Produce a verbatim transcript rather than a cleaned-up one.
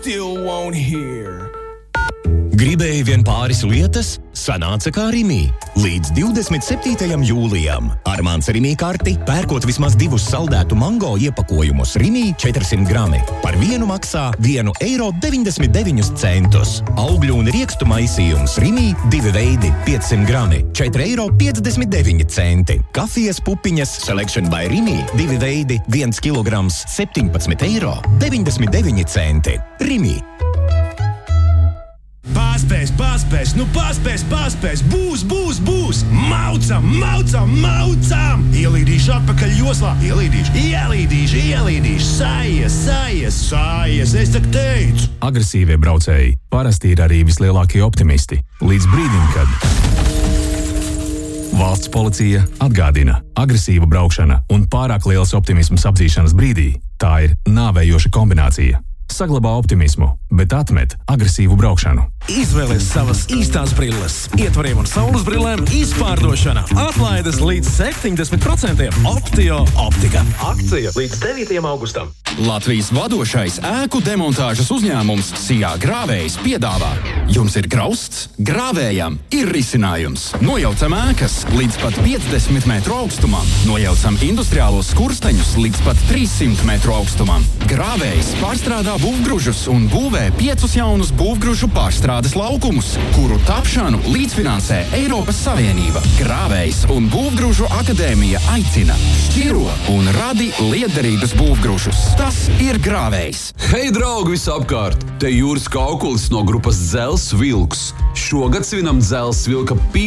still won't hear. Gribēja vien pāris lietas, sanāca kā Rimī. Līdz divdesmit septītajam jūlijam Armāns Rimī karti pērkot vismaz divus saldētu mango iepakojumus Rimī četrsimt grami. Par vienu maksā vienu eiro deviņdesmit deviņus centus. Augļu un riekstu maisījums Rimī divi veidi piecsimt grami, četri eiro piecdesmit deviņi centi. Kafijas pupiņas Selection by Rimī divi veidi viens kilograms septiņpadsmit eiro deviņdesmit deviņi centi. Rimī. Paspēs, paspēs, nu paspēs, paspēs, būs, būs, būs! Maucam, maucam, maucam! Ielīdīšu atpakaļ joslā, ielīdīšu, ielīdīšu, ielīdīšu, sājies, sājies, sājies, es tak teicu! Agresīvie braucēji parasti ir arī vislielākie optimisti, līdz brīdim, kad... Valsts policija atgādina, agresīva braukšana un pārāk liels optimisms apzīšanas brīdī – tā ir nāvējoša kombinācija. Saglabā optimismu, bet atmet agresīvu braukšanu. Izvēlies savas īstās brilles. Ietvariem un saules brillēm izpārdošana. Atlaides līdz septiņdesmit procentiem. Optio optika. Akcija līdz devītajam augustam. Latvijas vadošais ēku demontāžas uzņēmums Sijā Grāvējs piedāvā. Jums ir grausts? Grāvējam ir risinājums. Nojaucam ēkas līdz pat piecdesmit metru augstumam. Nojaucam industriālos skursteņus līdz pat trīssimt metru augstumam. Grāvējs pārstrādā būvgružus un būvē piecus jaunus būvgružu pārstrādes laukumus, kuru tapšanu līdzfinansē Eiropas Savienība. Grāvējs un Būvgružu akadēmija aicina šķiro un radi lietderīgus būvgružus. Tas ir Grāvējs. Hei, draugi visapkārt! Te Jūras Kaukulis no grupas Dzels Vilks. Šogad svinam Dzels Vilka